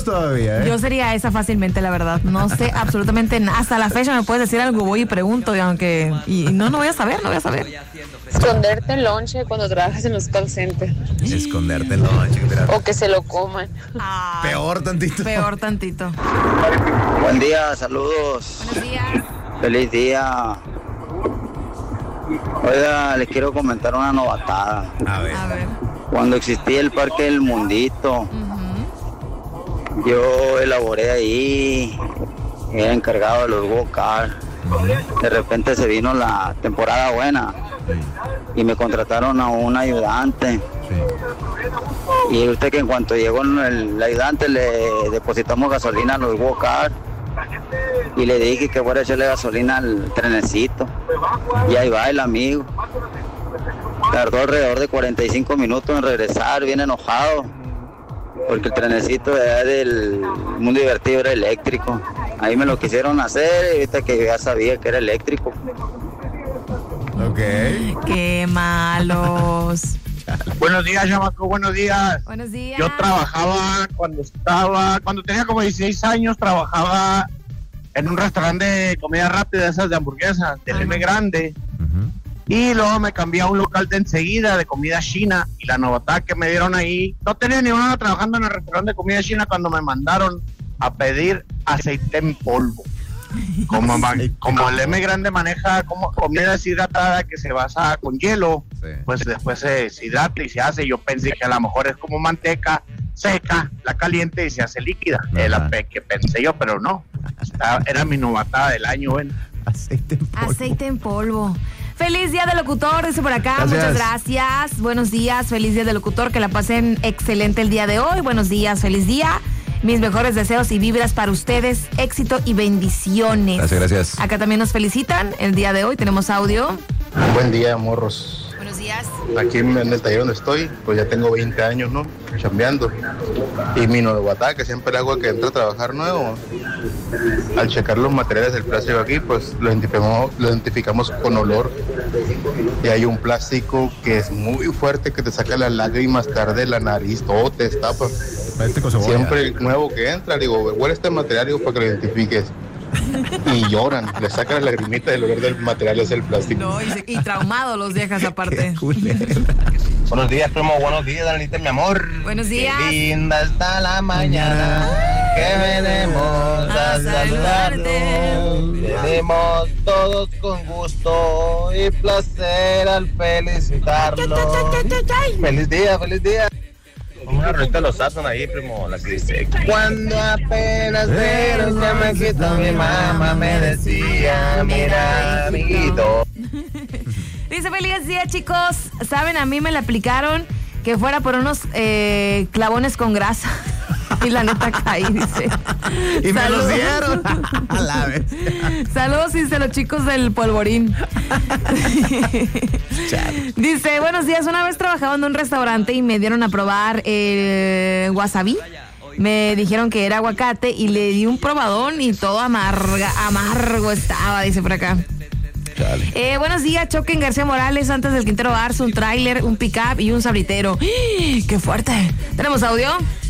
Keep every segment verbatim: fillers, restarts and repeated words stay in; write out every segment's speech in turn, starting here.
todavía, ¿eh? Yo sería esa fácilmente, la verdad. No sé absolutamente nada. Hasta la fecha me puedes decir algo, voy y pregunto, y aunque... Y no, no voy a saber, no voy a saber. Esconderte el lonche cuando trabajas en los call centers. Esconderte el lonche. O que se lo coman. Ah, Peor tantito. Peor tantito. Buen día, saludos. Buenos días. Feliz día. Oiga, les quiero comentar una novatada. A ver. A ver. Cuando existía el Parque del Mundito, Uh-huh. yo elaboré ahí, era encargado de los go-kart. De repente se vino la temporada buena y me contrataron a un ayudante. Sí. Y usted que en cuanto llegó el, el ayudante le depositamos gasolina a los go-kart y le dije que fuera a echarle gasolina al trenecito. Y ahí va el amigo. Tardó alrededor de cuarenta y cinco minutos en regresar, bien enojado, porque el trenecito de allá del Mundo Divertido era eléctrico. Ahí me lo quisieron hacer y ahorita que yo ya sabía que era eléctrico. Ok. Qué malos. Buenos días, chamaco, buenos días. Buenos días. Yo trabajaba cuando estaba, cuando tenía como dieciséis años, trabajaba en un restaurante de comida rápida, esas de hamburguesas, del M Grande. Uh-huh. Y luego me cambié a un local de enseguida de comida china. Y la novatada que me dieron ahí, no tenía ni una trabajando en el restaurante de comida china cuando me mandaron a pedir aceite en polvo. Como, como el M Grande maneja como comida deshidratada que se basa con hielo, Sí. pues después se deshidrata y se hace. Yo pensé que a lo mejor es como manteca seca, la caliente y se hace líquida. Es la pe- que pensé yo, pero no. Esta era mi novatada del año. Bueno. Aceite en polvo. Aceite en polvo. Feliz día del locutor, dice por acá. Gracias. Muchas gracias. Buenos días, feliz día del locutor. Que la pasen excelente el día de hoy. Buenos días, feliz día. Mis mejores deseos y vibras para ustedes. Éxito y bendiciones. Gracias, gracias. Acá también nos felicitan el día de hoy. Tenemos audio. Buen día, morros. Buenos días. Aquí en el taller donde estoy, pues ya tengo veinte años, ¿no? Chambeando. Y mi novatada, que siempre hago que entra a trabajar nuevo, al checar los materiales del plástico aquí, pues lo identificamos, lo identificamos con olor. Y hay un plástico que es muy fuerte, que te saca las lágrimas, tarde la nariz, todo te destapa. Este con cebolla. Siempre el nuevo que entra, digo, huele este material, digo, para que lo identifiques. Y lloran, le sacan la lagrimita del olor del material, es el plástico. No, y, se- y traumado los dejas aparte. Qué culera. Buenos días, primo, buenos días, Danita, mi amor. Buenos días. Qué linda está la mañana que venimos a A saludarte. saludarte. Venimos todos con gusto y placer al felicitarlo. Feliz día, feliz día. Una rolita de los Saturn ahí, primo, la que dice: cuando apenas vieron que me quitó mi mamá, me decía, mira, amiguito. Dice, feliz día, chicos. Saben, a mí me la aplicaron que fuera por unos eh, clavones con grasa. Y la neta caí, dice. Y me los Saludos. dieron. A la vez. Saludos, dice los chicos del polvorín. Dice, buenos días. Una vez trabajaba en un restaurante y me dieron a probar el wasabi. Me dijeron que era aguacate y le di un probadón y todo amarga, amargo estaba, dice por acá. Eh, buenos días, Choque en García Morales, antes del Quintero Arce, un tráiler, un pick-up y un sabritero. ¡Qué fuerte! ¿Tenemos audio?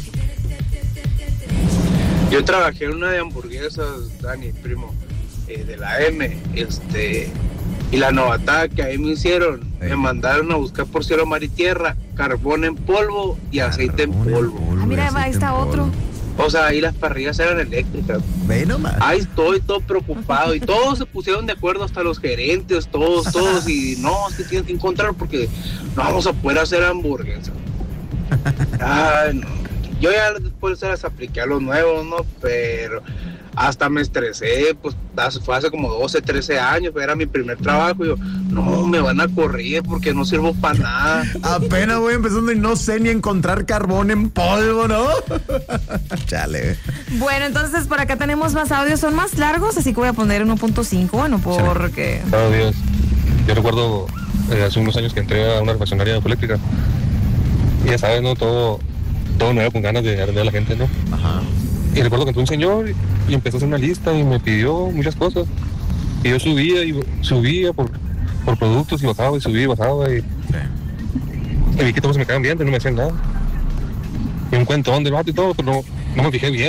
Yo trabajé en una de hamburguesas, Dani, primo, eh, de la M, este, y la novatada que ahí me hicieron, Sí. me mandaron a buscar por cielo, mar y tierra, carbón en polvo y aceite en polvo. Ah, mira, ahí está otro. O sea, ahí las parrillas eran eléctricas. Ve nomás. Ahí estoy todo preocupado y todos se pusieron de acuerdo, hasta los gerentes, todos, todos, y no, es que tienen que encontrar porque no vamos a poder hacer hamburguesas. Ay, no. Yo ya después se las apliqué a los nuevos, ¿no? Pero hasta me estresé, pues fue hace como doce, trece años, era mi primer trabajo, y yo, no, me van a correr porque no sirvo para nada. Apenas voy empezando y no sé ni encontrar carbón en polvo, ¿no? Chale. Bueno, entonces por acá tenemos más audios, son más largos, así que voy a poner uno punto cinco, bueno, porque... Buenos días. Yo recuerdo eh, hace unos años que entré a una refaccionaria eléctrica. Y ya sabes, ¿no? Todo, todo nuevo, con ganas de atender a la gente, ¿no? Ajá. Y recuerdo que entró un señor y empezó a hacer una lista y me pidió muchas cosas. Y yo subía y subía por, por productos y bajaba y subía y bajaba. Y, y vi que todos se me quedaban viendo y no me hacían nada. Y un cuentón del vato y todo, pero no, no me fijé bien.